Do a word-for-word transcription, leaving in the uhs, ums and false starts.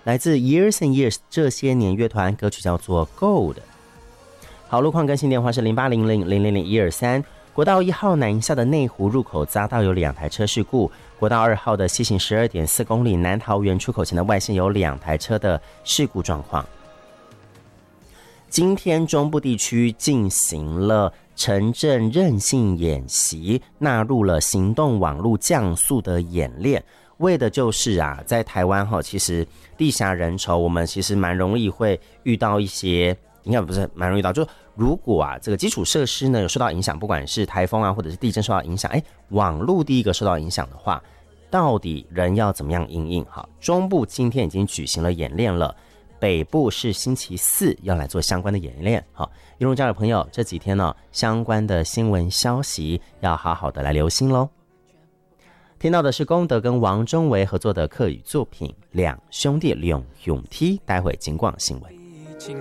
来自 Years and Years 这些年乐团，歌曲叫做 Gold。 好，路况更新电话是零八零零零零零一二三。国道一号南下的内湖入口匝道有两台车事故，国道二号的西行十二点四公里南桃园出口前的外线有两台车的事故状况。今天中部地区进行了城镇韧性演习，纳入了行动网络降速的演练，为的就是啊，在台湾哈，其实地狭人稠，我们其实蛮容易会遇到一些，应该不是蛮容易遇到，就如果啊这个基础设施呢有受到影响，不管是台风啊或者是地震受到影响，哎，网络第一个受到影响的话，到底人要怎么样因应？好，中部今天已经举行了演练了，北部是星期四要来做相关的演练。好，一路家的朋友，这几天呢相关的新闻消息要好好的来留心咯。听到的是功德跟王中维合作的客语作品《两兄弟两兄弟》，待会警广新闻。